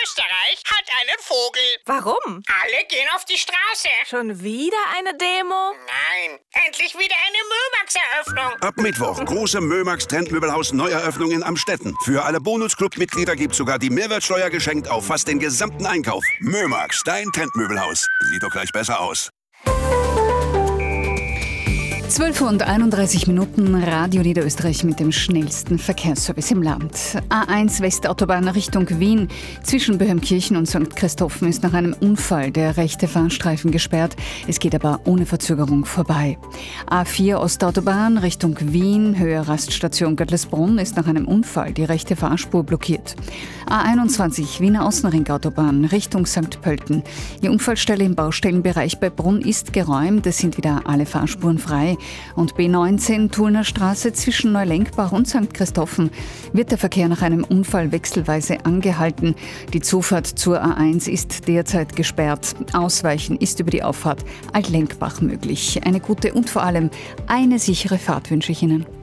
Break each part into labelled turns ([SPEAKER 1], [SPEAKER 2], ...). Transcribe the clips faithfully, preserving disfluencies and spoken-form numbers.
[SPEAKER 1] Österreich hat einen Vogel.
[SPEAKER 2] Warum?
[SPEAKER 1] Alle gehen auf die Straße.
[SPEAKER 2] Schon wieder eine Demo?
[SPEAKER 1] Nein, endlich wieder eine Mömax-Eröffnung.
[SPEAKER 3] Ab Mittwoch große Mömax Trendmöbelhaus Neueröffnung in Amstetten. Für alle Bonus-Club-Mitglieder gibt's sogar die Mehrwertsteuer geschenkt auf fast den gesamten Einkauf. Mömax, dein Trendmöbelhaus. Sieht doch gleich besser aus.
[SPEAKER 4] zwölf und einunddreißig Minuten, Radio Niederösterreich mit dem schnellsten Verkehrsservice im Land. A eins Westautobahn Richtung Wien. Zwischen Böhmkirchen und Sankt Christophen ist nach einem Unfall der rechte Fahrstreifen gesperrt. Es geht aber ohne Verzögerung vorbei. A vier Ostautobahn Richtung Wien, Höhe Raststation Göttlersbrunn, ist nach einem Unfall die rechte Fahrspur blockiert. A einundzwanzig Wiener Außenringautobahn Richtung Sankt Pölten. Die Unfallstelle im Baustellenbereich bei Brunn ist geräumt. Es sind wieder alle Fahrspuren frei. Und B neunzehn Tullner Straße zwischen Neulenkbach und Sankt Christophen wird der Verkehr nach einem Unfall wechselweise angehalten. Die Zufahrt zur A eins ist derzeit gesperrt. Ausweichen ist über die Auffahrt Altlenkbach möglich. Eine gute und vor allem eine sichere Fahrt wünsche ich Ihnen.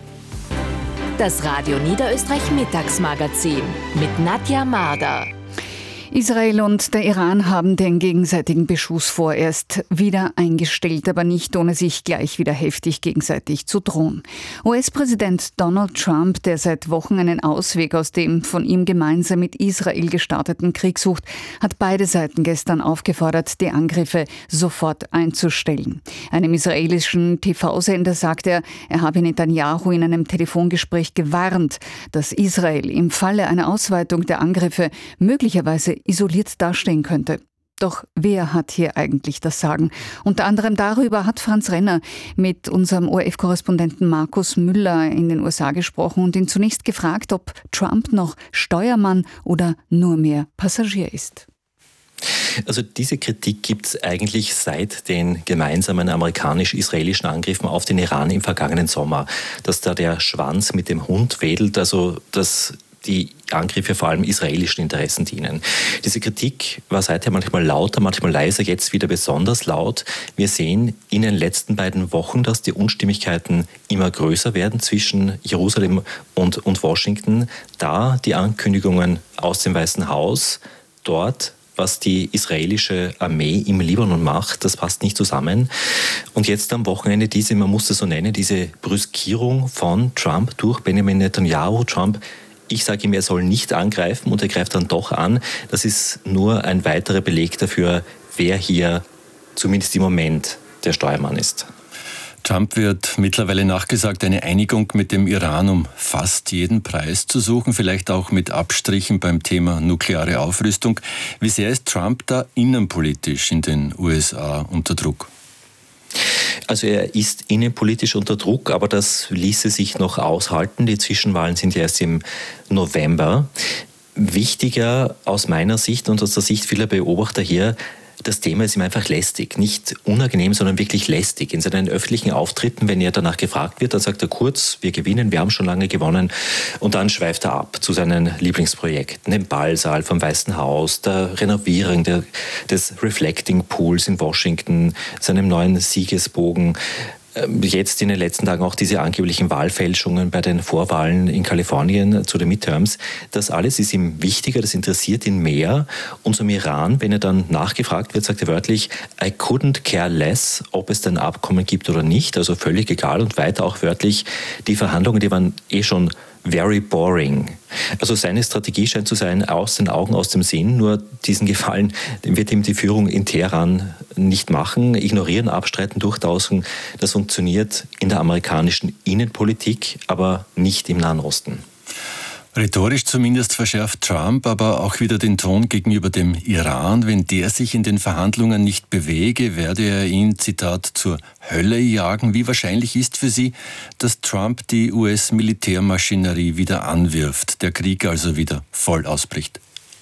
[SPEAKER 5] Das Radio Niederösterreich Mittagsmagazin mit Nadja Marder.
[SPEAKER 4] Israel und der Iran haben den gegenseitigen Beschuss vorerst wieder eingestellt, aber nicht ohne sich gleich wieder heftig gegenseitig zu drohen. U S-Präsident Donald Trump, der seit Wochen einen Ausweg aus dem von ihm gemeinsam mit Israel gestarteten Krieg sucht, hat beide Seiten gestern aufgefordert, die Angriffe sofort einzustellen. Einem israelischen T V-Sender sagt er, er habe Netanyahu in einem Telefongespräch gewarnt, dass Israel im Falle einer Ausweitung der Angriffe möglicherweise isoliert dastehen könnte. Doch wer hat hier eigentlich das Sagen? Unter anderem darüber hat Franz Renner mit unserem O R F-Korrespondenten Markus Müller in den U S A gesprochen und ihn zunächst gefragt, ob Trump noch Steuermann oder nur mehr Passagier ist.
[SPEAKER 6] Also diese Kritik gibt es eigentlich seit den gemeinsamen amerikanisch-israelischen Angriffen auf den Iran im vergangenen Sommer. Dass da der Schwanz mit dem Hund wedelt, also dass die Angriffe vor allem israelischen Interessen dienen. Diese Kritik war seither manchmal lauter, manchmal leiser, jetzt wieder besonders laut. Wir sehen in den letzten beiden Wochen, dass die Unstimmigkeiten immer größer werden zwischen Jerusalem und, und Washington. Da die Ankündigungen aus dem Weißen Haus, dort was die israelische Armee im Libanon macht, das passt nicht zusammen. Und jetzt am Wochenende diese, man muss es so nennen, diese Brüskierung von Trump durch Benjamin Netanyahu. Trump, ich sage ihm, er soll nicht angreifen und er greift dann doch an. Das ist nur ein weiterer Beleg dafür, wer hier zumindest im Moment der Steuermann ist.
[SPEAKER 7] Trump wird mittlerweile nachgesagt, eine Einigung mit dem Iran um fast jeden Preis zu suchen, vielleicht auch mit Abstrichen beim Thema nukleare Aufrüstung. Wie sehr ist Trump da innenpolitisch in den U S A unter Druck?
[SPEAKER 6] Also er ist innenpolitisch unter Druck, aber das ließe sich noch aushalten. Die Zwischenwahlen sind ja erst im November. Wichtiger aus meiner Sicht und aus der Sicht vieler Beobachter hier, das Thema ist ihm einfach lästig. Nicht unangenehm, sondern wirklich lästig. In seinen öffentlichen Auftritten, wenn er danach gefragt wird, dann sagt er kurz, wir gewinnen, wir haben schon lange gewonnen. Und dann schweift er ab zu seinen Lieblingsprojekten. Dem Ballsaal vom Weißen Haus, der Renovierung der, des Reflecting Pools in Washington, seinem neuen Siegesbogen. Jetzt in den letzten Tagen auch diese angeblichen Wahlfälschungen bei den Vorwahlen in Kalifornien zu den Midterms. Das alles ist ihm wichtiger, das interessiert ihn mehr. Und zum Iran, wenn er dann nachgefragt wird, sagt er wörtlich, I couldn't care less, ob es ein Abkommen gibt oder nicht. Also völlig egal. Und weiter auch wörtlich, die Verhandlungen, die waren eh schon very boring. Also seine Strategie scheint zu sein, aus den Augen, aus dem Sinn. Nur diesen Gefallen wird ihm die Führung in Teheran nicht machen. Ignorieren, abstreiten, durchtauschen. Das funktioniert in der amerikanischen Innenpolitik, aber nicht im Nahen Osten.
[SPEAKER 7] Rhetorisch zumindest verschärft Trump aber auch wieder den Ton gegenüber dem Iran. Wenn der sich in den Verhandlungen nicht bewege, werde er ihn, Zitat, zur Hölle jagen. Wie wahrscheinlich ist für Sie, dass Trump die U S-Militärmaschinerie wieder anwirft, der Krieg also wieder voll ausbricht?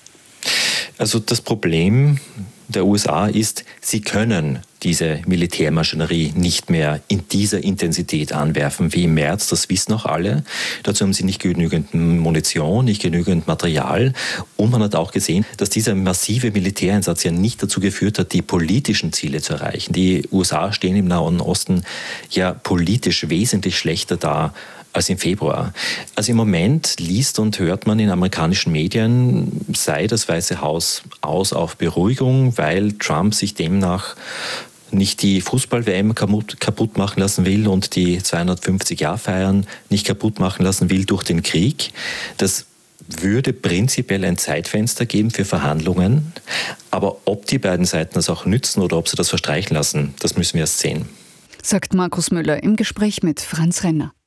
[SPEAKER 6] Also das Problem der U S A ist, sie können diese Militärmaschinerie nicht mehr in dieser Intensität anwerfen wie im März. Das wissen auch alle. Dazu haben sie nicht genügend Munition, nicht genügend Material. Und man hat auch gesehen, dass dieser massive Militäreinsatz ja nicht dazu geführt hat, die politischen Ziele zu erreichen. Die U S A stehen im Nahen Osten ja politisch wesentlich schlechter da als im Februar. Also im Moment liest und hört man in amerikanischen Medien, sei das Weiße Haus aus auf Beruhigung, weil Trump sich demnach nicht die Fußball-W M kaputt machen lassen will und die zweihundertfünfzig-Jahr-Feiern nicht kaputt machen lassen will durch den Krieg. Das würde prinzipiell ein Zeitfenster geben für Verhandlungen. Aber ob die beiden Seiten das auch nützen oder ob sie das verstreichen lassen, das müssen wir erst sehen.
[SPEAKER 4] Sagt Markus Müller im Gespräch mit Franz Renner.